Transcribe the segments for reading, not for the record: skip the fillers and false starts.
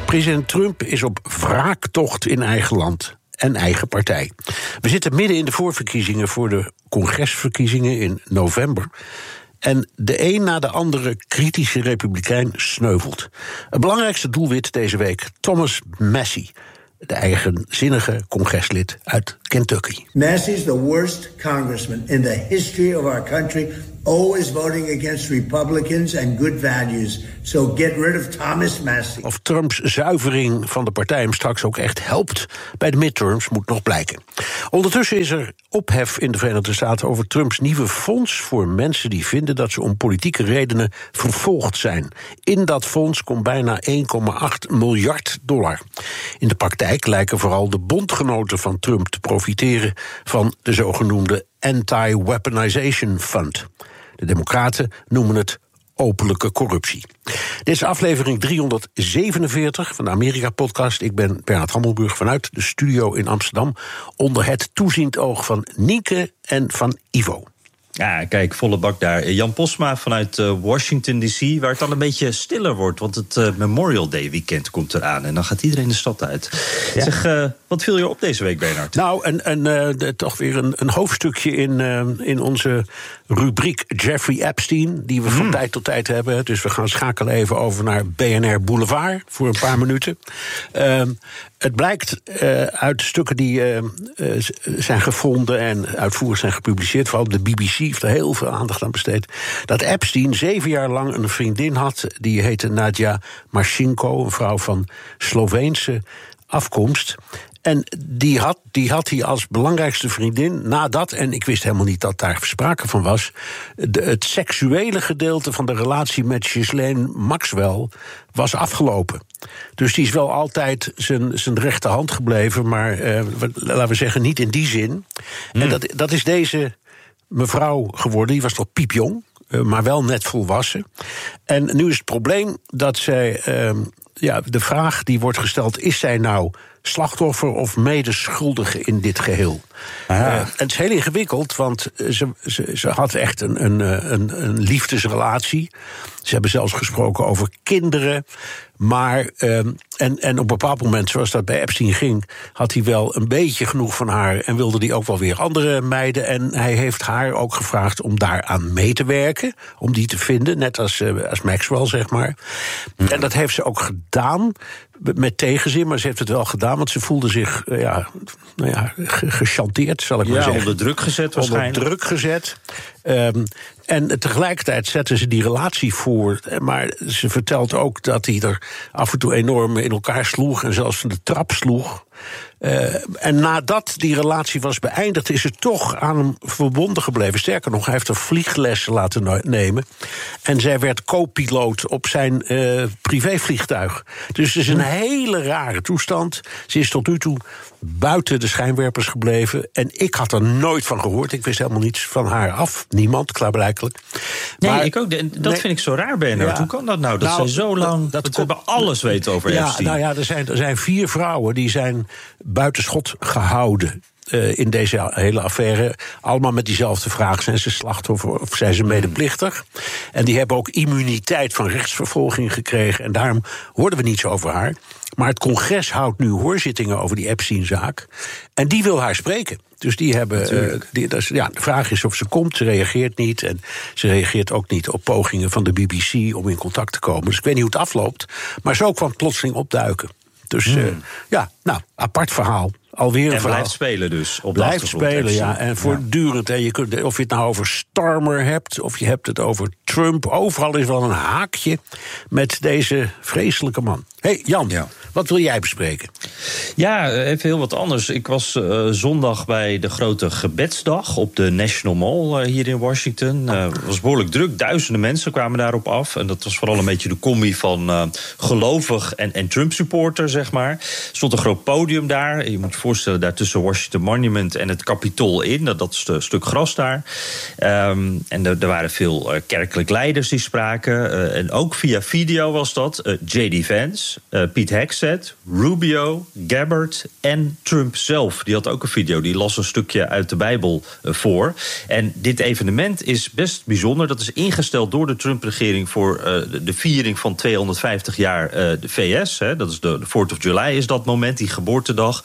President Trump is op wraaktocht in eigen land en eigen partij. We zitten midden in de voorverkiezingen voor de congresverkiezingen in november. En de een na de andere kritische republikein sneuvelt. Het belangrijkste doelwit deze week, Thomas Massie, de eigenzinnige congreslid uit Kentucky. Massie is the worst congressman in the history of our country, always voting against Republicans and good values. So get rid of Thomas Massie. Of Trumps zuivering van de partij hem straks ook echt helpt bij de midterms moet nog blijken. Ondertussen is er ophef in de Verenigde Staten over Trumps nieuwe fonds voor mensen die vinden dat ze om politieke redenen vervolgd zijn. In dat fonds komt bijna $1,8 miljard. In de praktijk lijken vooral de bondgenoten van Trump te profiteren van de zogenoemde Anti-Weaponization Fund. De Democraten noemen het openlijke corruptie. Dit is aflevering 347 van de Amerika-podcast. Ik ben Bernard Hammelburg vanuit de studio in Amsterdam, onder het toeziend oog van Nienke en van Ivo. Ja, kijk, volle bak daar. Jan Posma vanuit Washington D.C., waar het dan een beetje stiller wordt, want het Memorial Day weekend komt eraan en dan gaat iedereen de stad uit. Ja. Zeg, wat viel je op deze week, Bernard? Nou, toch weer een hoofdstukje in onze rubriek Jeffrey Epstein, die we van tijd tot tijd hebben. Dus we gaan schakelen even over naar BNR Boulevard voor een paar minuten. Het blijkt uit stukken die zijn gevonden en uitvoerig zijn gepubliceerd, vooral de BBC heeft er heel veel aandacht aan besteed, dat Epstein 7 jaar lang een vriendin had, die heette Nadja Marcinko, een vrouw van Sloveense afkomst. En die had hij als belangrijkste vriendin nadat, en ik wist helemaal niet dat daar sprake van was, het seksuele gedeelte van de relatie met Ghislaine Maxwell was afgelopen. Dus die is wel altijd zijn rechterhand gebleven, maar laten we zeggen niet in die zin. En dat is deze mevrouw geworden, die was toch piepjong, maar wel net volwassen. En nu is het probleem dat zij, de vraag die wordt gesteld, is zij nou slachtoffer of medeschuldige in dit geheel? En het is heel ingewikkeld, want ze had echt een liefdesrelatie. Ze hebben zelfs gesproken over kinderen. Maar, en op een bepaald moment, zoals dat bij Epstein ging, had hij wel een beetje genoeg van haar en wilde hij ook wel weer andere meiden. En hij heeft haar ook gevraagd om daaraan mee te werken, om die te vinden, net als Maxwell, zeg maar. En dat heeft ze ook gedaan, met tegenzin, maar ze heeft het wel gedaan, want ze voelde zich gechanteerd, zal ik maar zeggen. Onder druk gezet waarschijnlijk. Onder druk gezet. En tegelijkertijd zetten ze die relatie voor. Maar ze vertelt ook dat hij er af en toe enorm in elkaar sloeg en zelfs van de trap sloeg. En nadat die relatie was beëindigd, is ze toch aan hem verbonden gebleven. Sterker nog, hij heeft er vlieglessen laten nemen. En zij werd co-piloot op zijn privévliegtuig. Dus het is een hele rare toestand. Ze is tot nu toe buiten de schijnwerpers gebleven. En ik had er nooit van gehoord. Ik wist helemaal niets van haar af. Niemand, klaarblijkelijk. Nee, maar ik ook. Dat vind ik zo raar, Bernard. Ja. Hoe kan dat nou? Dat zij zo lang we hebben alles weten over Epstein. Nou ja, er zijn 4 vrouwen die zijn buitenschot gehouden in deze hele affaire. Allemaal met diezelfde vraag: zijn ze slachtoffer of zijn ze medeplichtig? En die hebben ook immuniteit van rechtsvervolging gekregen. En daarom hoorden we niets over haar. Maar het congres houdt nu hoorzittingen over die Epstein-zaak. En die wil haar spreken. Dus die hebben. De vraag is of ze komt. Ze reageert niet. En ze reageert ook niet op pogingen van de BBC om in contact te komen. Dus ik weet niet hoe het afloopt. Maar zo kwam plotseling opduiken. Dus apart verhaal. Alweer een verhaal. Blijft spelen dus. Blijft spelen, ja. En voortdurend. En je kunt, of je het nou over Starmer hebt, of je hebt het over Trump. Overal is wel een haakje met deze vreselijke man. Hey Jan, wat wil jij bespreken? Ja, even heel wat anders. Ik was zondag bij de grote gebedsdag op de National Mall hier in Washington. Het was behoorlijk druk. Duizenden mensen kwamen daarop af. En dat was vooral een beetje de combi van gelovig en Trump-supporter, zeg maar. Er stond een groot podium daar. Je moet je voorstellen, daar tussen Washington Monument en het Capitool in. Dat is een stuk gras daar. En er waren veel kerkelijk leiders die spraken. En ook via video was dat. J.D. Vance, Pete Hegseth, Rubio, Gabbard en Trump zelf. Die had ook een video, die las een stukje uit de Bijbel voor. En dit evenement is best bijzonder. Dat is ingesteld door de Trump-regering voor de viering van 250 jaar de VS. Dat is de 4th of July is dat moment, die geboortedag.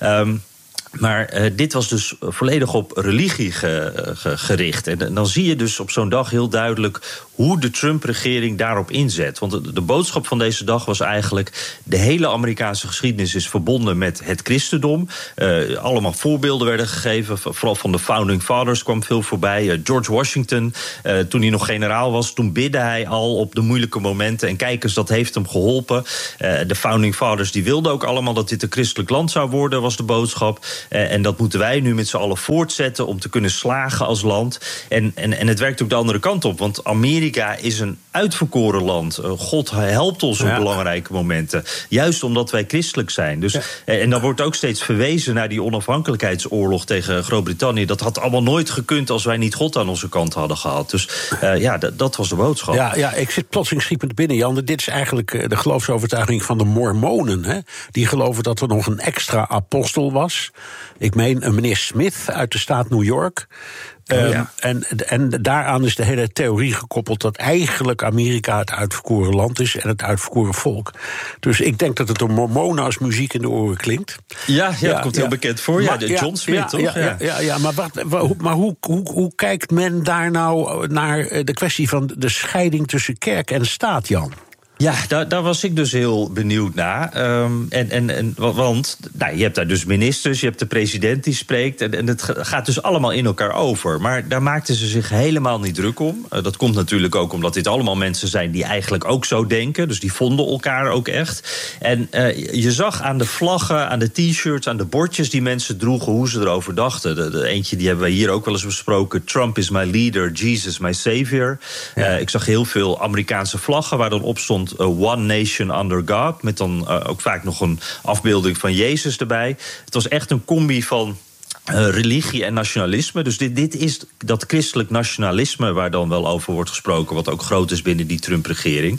Maar dit was dus volledig op religie gericht. En dan zie je dus op zo'n dag heel duidelijk hoe de Trump-regering daarop inzet. Want de boodschap van deze dag was eigenlijk: de hele Amerikaanse geschiedenis is verbonden met het christendom. Allemaal voorbeelden werden gegeven. Vooral van de Founding Fathers kwam veel voorbij. George Washington, toen hij nog generaal was, toen bidde hij al op de moeilijke momenten. En kijk eens, dat heeft hem geholpen. De Founding Fathers die wilden ook allemaal dat dit een christelijk land zou worden, was de boodschap. En dat moeten wij nu met z'n allen voortzetten om te kunnen slagen als land. En het werkt ook de andere kant op. Want Amerika is een uitverkoren land. God helpt ons op belangrijke momenten. Juist omdat wij christelijk zijn. Dus, en dan wordt ook steeds verwezen naar die onafhankelijkheidsoorlog tegen Groot-Brittannië. Dat had allemaal nooit gekund als wij niet God aan onze kant hadden gehad. Dus dat was de boodschap. Ja, ik zit plotseling schiepend binnen, Jan. Dit is eigenlijk de geloofsovertuiging van de Mormonen. Hè? Die geloven dat er nog een extra apostel was. Ik meen een meneer Smith uit de staat New York. En daaraan is de hele theorie gekoppeld dat eigenlijk Amerika het uitverkoren land is en het uitverkoren volk. Dus ik denk dat het de Mormonen als muziek in de oren klinkt. Dat komt heel bekend voor. Maar, John Smith, toch? Maar hoe kijkt men daar nou naar de kwestie van de scheiding tussen kerk en staat, Jan? Ja, daar was ik dus heel benieuwd naar. Want je hebt daar dus ministers, je hebt de president die spreekt. En het gaat dus allemaal in elkaar over. Maar daar maakten ze zich helemaal niet druk om. Dat komt natuurlijk ook omdat dit allemaal mensen zijn die eigenlijk ook zo denken. Dus die vonden elkaar ook echt. En je zag aan de vlaggen, aan de t-shirts, aan de bordjes die mensen droegen, hoe ze erover dachten. De eentje die hebben wij hier ook wel eens besproken. Trump is my leader, Jesus my savior. Ik zag heel veel Amerikaanse vlaggen waar dan op stond One Nation Under God, met dan ook vaak nog een afbeelding van Jezus erbij. Het was echt een combi van religie en nationalisme. Dus dit is dat christelijk nationalisme waar dan wel over wordt gesproken, wat ook groot is binnen die Trump-regering.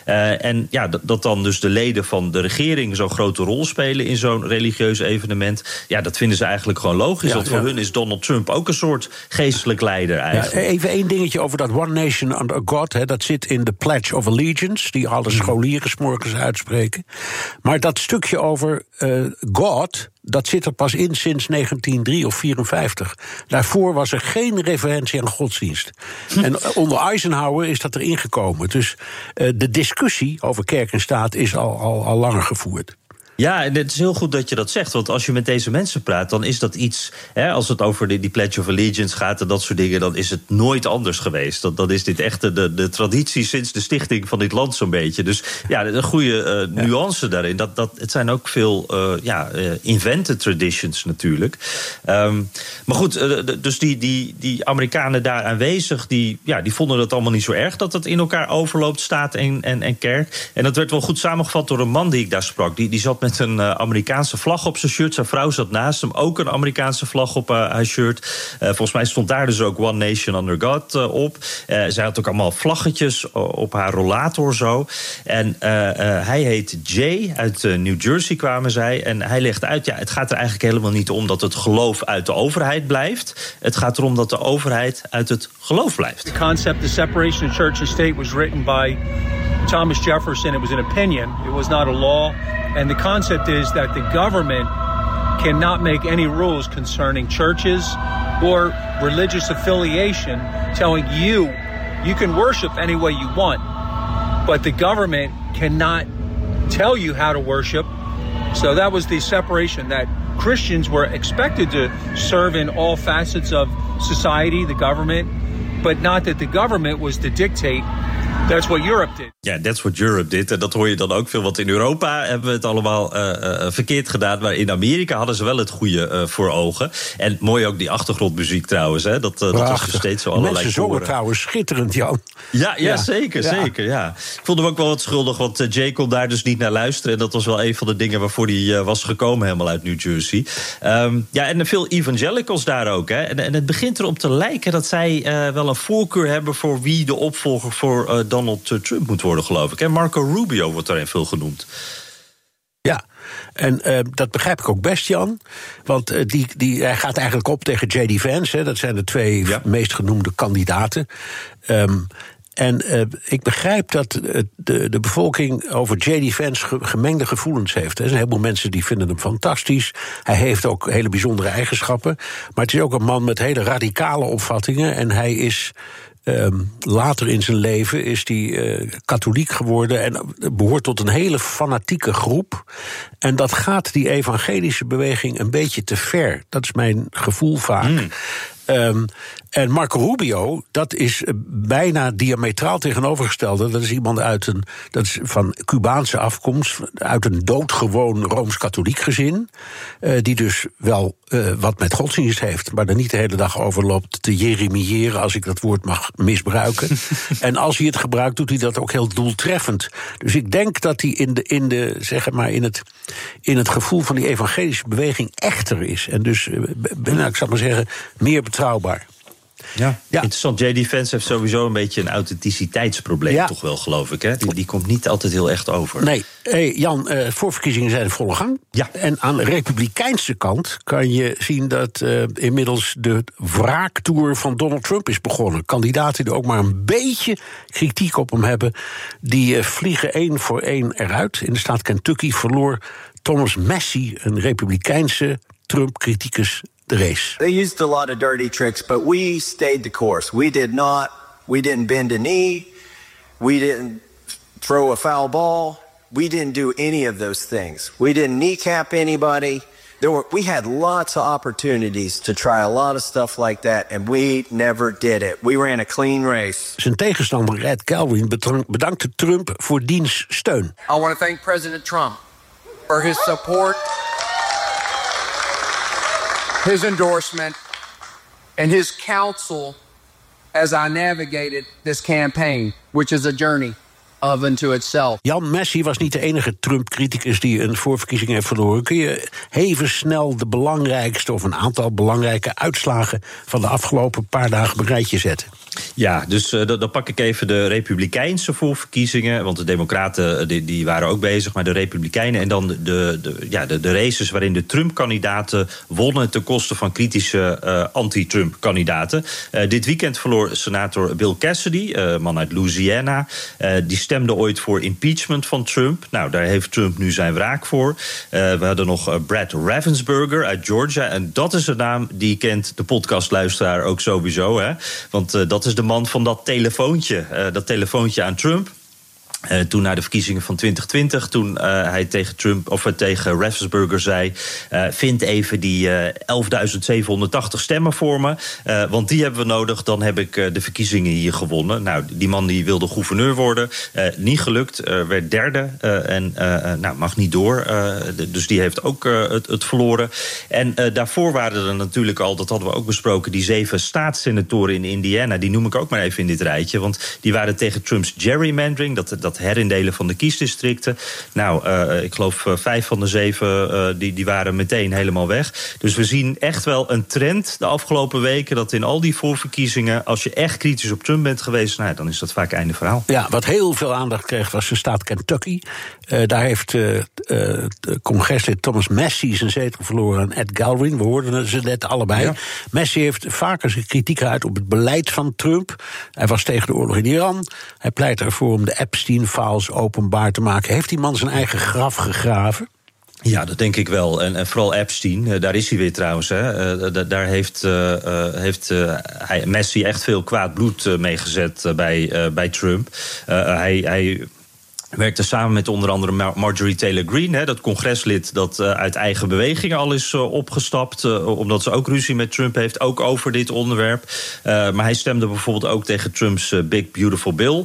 Dat dan dus de leden van de regering zo'n grote rol spelen in zo'n religieus evenement. Ja, dat vinden ze eigenlijk gewoon logisch. Want voor hun is Donald Trump ook een soort geestelijk leider eigenlijk. Even één dingetje over dat One Nation Under God. Dat zit in de Pledge of Allegiance, die alle scholieren 's morgens uitspreken. Maar dat stukje over God, dat zit er pas in sinds 1903 of 54. Daarvoor was er geen referentie aan godsdienst. En onder Eisenhower is dat erin gekomen. Dus de discussie over kerk en staat is al langer gevoerd. Ja, en het is heel goed dat je dat zegt. Want als je met deze mensen praat, dan is dat iets, als het over die Pledge of Allegiance gaat en dat soort dingen, dan is het nooit anders geweest. Dan is dit echt de traditie sinds de stichting van dit land zo'n beetje. Dus ja, een goede nuance daarin. Het zijn ook veel invented traditions natuurlijk. Maar goed, dus die Amerikanen daar aanwezig, die vonden dat allemaal niet zo erg dat het in elkaar overloopt, staat en kerk. En dat werd wel goed samengevat door een man die ik daar sprak. Die zat met een Amerikaanse vlag op zijn shirt. Zijn vrouw zat naast hem, ook een Amerikaanse vlag op haar shirt. Volgens mij stond daar dus ook One Nation Under God op. Zij had ook allemaal vlaggetjes op haar rollator zo. En hij heet Jay, uit New Jersey kwamen zij. En hij legde uit, het gaat er eigenlijk helemaal niet om dat het geloof uit de overheid blijft. Het gaat erom dat de overheid uit het geloof blijft. The concept of separation of church and state was written by Thomas Jefferson. It was an opinion. It was not a law. And the concept is that the government cannot make any rules concerning churches or religious affiliation, telling you can worship any way you want, but the government cannot tell you how to worship. So that was the separation, that Christians were expected to serve in all facets of society, the government, but not that the government was to dictate. That's what Europe did. Ja, that's what Europe did. En dat hoor je dan ook veel. Want in Europa hebben we het allemaal verkeerd gedaan. Maar in Amerika hadden ze wel het goede voor ogen. En mooi ook die achtergrondmuziek trouwens. Hè. Dat was dus steeds zo allerlei mensen zongen trouwens schitterend, Jan. Ja, zeker. Ja. Ik voelde me ook wel wat schuldig. Want Jay kon daar dus niet naar luisteren. En dat was wel een van de dingen waarvoor hij was gekomen helemaal uit New Jersey. En veel evangelicals daar ook. Hè. En het begint erop te lijken dat zij wel een voorkeur hebben voor wie de opvolger voor Donald Trump moet worden, geloof ik. Marco Rubio wordt daarin veel genoemd. Ja, En dat begrijp ik ook best, Jan. Want hij gaat eigenlijk op tegen J.D. Vance. Hè. Dat zijn de twee meest genoemde kandidaten. Ik begrijp dat de bevolking over J.D. Vance gemengde gevoelens heeft. Er zijn een heleboel mensen die vinden hem fantastisch. Hij heeft ook hele bijzondere eigenschappen. Maar het is ook een man met hele radicale opvattingen. En hij is later in zijn leven is hij katholiek geworden en behoort tot een hele fanatieke groep. En dat gaat die evangelische beweging een beetje te ver. Dat is mijn gevoel vaak. En Marco Rubio, dat is bijna diametraal tegenovergestelde. Dat is iemand dat is van Cubaanse afkomst, uit een doodgewoon Rooms-katholiek gezin. Die dus wel wat met godsdienst heeft, maar er niet de hele dag over loopt te jeremiëren, als ik dat woord mag misbruiken. En als hij het gebruikt, doet hij dat ook heel doeltreffend. Dus ik denk dat hij in het gevoel van die evangelische beweging echter is. En dus, ik zou maar zeggen, meer betrouwbaar. Ja, interessant. J.D. Vance heeft sowieso een beetje een authenticiteitsprobleem, toch wel, geloof ik. Hè? Die komt niet altijd heel echt over. Nee. Hey, Jan, voorverkiezingen zijn in volle gang. Ja. En aan de republikeinse kant kan je zien dat inmiddels de wraaktour van Donald Trump is begonnen. Kandidaten die ook maar een beetje kritiek op hem hebben, die vliegen 1 voor 1 eruit. In de staat Kentucky verloor Thomas Massie, een republikeinse Trump-criticus, the race. They used a lot of dirty tricks, but we stayed the course. We didn't bend a knee. We didn't throw a foul ball. We didn't do any of those things. We didn't kneecap anybody. We had lots of opportunities to try a lot of stuff like that, and we never did it. We ran a clean race. Zijn tegenstander Ed Galvin bedankte Trump voor diens steun. I want to thank President Trump for his support, his endorsement, and his counsel as I navigated this campaign, which is a journey of unto itself. Jan, Massie was niet de enige Trump-criticus die een voorverkiezing heeft verloren. Kun je even snel de belangrijkste of een aantal belangrijke uitslagen van de afgelopen paar dagen op een rijtje zetten? Ja, dus dan pak ik even de republikeinse voorverkiezingen, want de democraten die waren ook bezig, maar de republikeinen en dan de races waarin de Trump-kandidaten wonnen ten koste van kritische anti-Trump-kandidaten. Dit weekend verloor senator Bill Cassidy, man uit Louisiana. Die stemde ooit voor impeachment van Trump. Nou, daar heeft Trump nu zijn wraak voor. We hadden nog Brad Raffensperger uit Georgia. En dat is een naam die kent de podcastluisteraar ook sowieso. Hè? Want dat is de man van dat telefoontje aan Trump. Toen na de verkiezingen van 2020, toen hij tegen Raffensperger zei, vind even die 11.780 stemmen voor me, want die hebben we nodig, dan heb ik de verkiezingen hier gewonnen. Nou, die man die wilde gouverneur worden, niet gelukt, werd derde en mag niet door. Dus die heeft ook het verloren. En daarvoor waren er natuurlijk al, dat hadden we ook besproken, die 7 staatssenatoren in Indiana, die noem ik ook maar even in dit rijtje, want die waren tegen Trumps gerrymandering, dat herindelen van de kiesdistricten. Nou, ik geloof 5 van de 7 die waren meteen helemaal weg. Dus we zien echt wel een trend de afgelopen weken, dat in al die voorverkiezingen, als je echt kritisch op Trump bent geweest, nou, dan is dat vaak einde verhaal. Ja, wat heel veel aandacht kreeg was de staat Kentucky. Daar heeft congreslid Thomas Massie zijn zetel verloren aan Ed Galvin. We hoorden ze net allebei. Ja. Massie heeft vaker zijn kritiek geuit op het beleid van Trump. Hij was tegen de oorlog in Iran. Hij pleit ervoor om de Epstein-files openbaar te maken. Heeft die man zijn eigen graf gegraven? Ja, dat denk ik wel. En vooral Epstein, daar is hij weer trouwens. Hè. Daar heeft Massie echt veel kwaad bloed meegezet bij Trump. Hij werkte samen met onder andere Marjorie Taylor Greene, dat congreslid dat uit eigen beweging al is opgestapt, omdat ze ook ruzie met Trump heeft, ook over dit onderwerp. Maar hij stemde bijvoorbeeld ook tegen Trumps Big Beautiful Bill.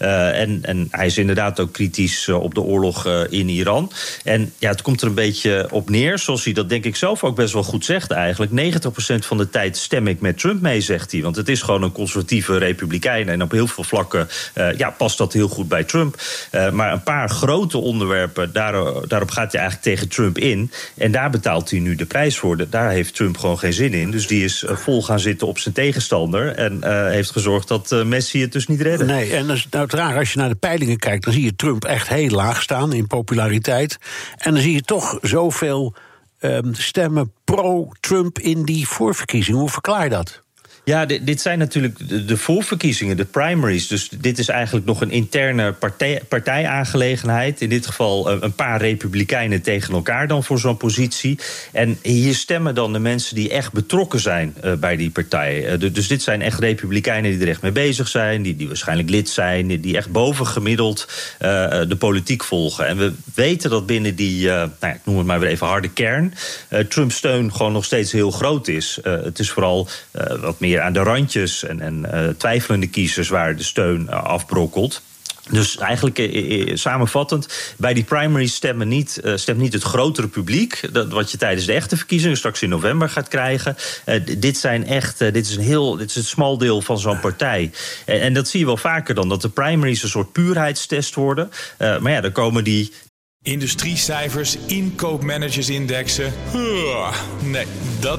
En hij is inderdaad ook kritisch op de oorlog in Iran. En ja, het komt er een beetje op neer, zoals hij dat denk ik zelf ook best wel goed zegt eigenlijk. 90% van de tijd stem ik met Trump mee, zegt hij. Want het is gewoon een conservatieve republikein en op heel veel vlakken past dat heel goed bij Trump. Maar een paar grote onderwerpen, daarop gaat hij eigenlijk tegen Trump in. En daar betaalt hij nu de prijs voor. Daar heeft Trump gewoon geen zin in. Dus die is vol gaan zitten op zijn tegenstander. En heeft gezorgd dat Messi het dus niet redde. Nee, en dat is nou het raar. Als je naar de peilingen kijkt, dan zie je Trump echt heel laag staan in populariteit. En dan zie je toch zoveel stemmen pro-Trump in die voorverkiezing. Hoe verklaar je dat? Ja, dit zijn natuurlijk de voorverkiezingen, de primaries. Dus dit is eigenlijk nog een interne partijaangelegenheid. In dit geval een paar republikeinen tegen elkaar dan voor zo'n positie. En hier stemmen dan de mensen die echt betrokken zijn bij die partij. Dus dit zijn echt republikeinen die er echt mee bezig zijn, die waarschijnlijk lid zijn, die echt bovengemiddeld de politiek volgen. En we weten dat binnen die, ik noem het maar weer even harde kern, Trumps steun gewoon nog steeds heel groot is. Het is vooral wat meer aan de randjes en twijfelende kiezers waar de steun afbrokkelt. Dus eigenlijk samenvattend, bij die primaries stemt niet het grotere publiek, wat je tijdens de echte verkiezingen straks in november gaat krijgen. Dit is een smal deel van zo'n partij. En dat zie je wel vaker dan, dat de primaries een soort puurheidstest worden. Maar ja, dan komen die industriecijfers, inkoopmanagersindexen. Nee, dat